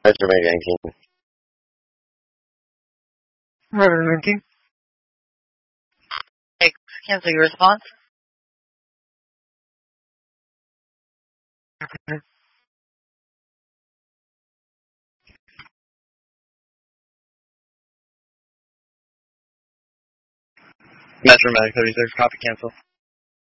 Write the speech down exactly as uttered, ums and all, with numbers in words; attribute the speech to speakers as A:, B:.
A: Metro nineteen.
B: Metro nineteen.
C: Okay, cancel your response.
A: Metro Mag thirty-six, copy cancel.